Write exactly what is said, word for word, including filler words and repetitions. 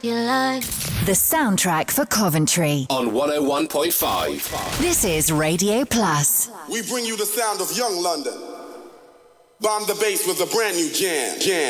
You like the soundtrack for Coventry on one oh one point five. This is Radio Plus. We bring you the sound of young London. Bomb the bass with a brand new jam. Jam.